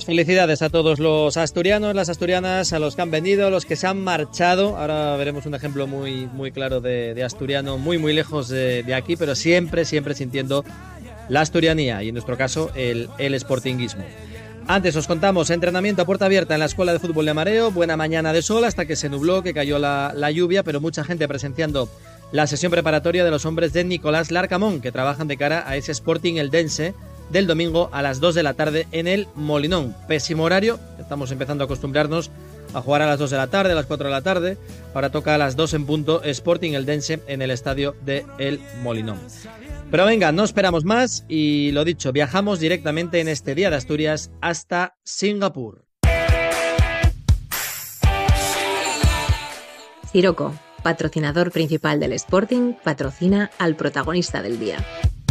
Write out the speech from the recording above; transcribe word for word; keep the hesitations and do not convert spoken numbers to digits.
Pues felicidades a todos los asturianos, las asturianas, a los que han venido, a los que se han marchado. Ahora veremos un ejemplo muy, muy claro de, de asturiano, muy, muy lejos de, de aquí, pero siempre, siempre sintiendo la asturianía y en nuestro caso el, el sportinguismo. Antes os contamos, entrenamiento a puerta abierta en la Escuela de Fútbol de Mareo, buena mañana de sol hasta que se nubló, que cayó la, la lluvia, pero mucha gente presenciando la sesión preparatoria de los hombres de Nicolás Larcamón, que trabajan de cara a ese Sporting Eldense del domingo a las dos de la tarde en el Molinón. Pésimo horario, estamos empezando a acostumbrarnos a jugar a las dos de la tarde, a las cuatro de la tarde. Ahora toca a las dos en punto Sporting Eldense en el estadio de El Molinón. Pero venga, no esperamos más y lo dicho, viajamos directamente en este Día de Asturias hasta Singapur. Siroco, patrocinador principal del Sporting, patrocina al protagonista del día.